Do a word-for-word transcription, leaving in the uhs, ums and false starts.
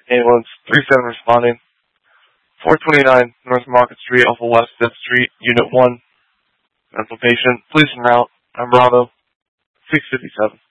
ambulance three seven responding. four twenty-nine North Market Street off of West fifth Street, Unit one. Mental patient. Police en route. I'm Bravo. six fifty-seven.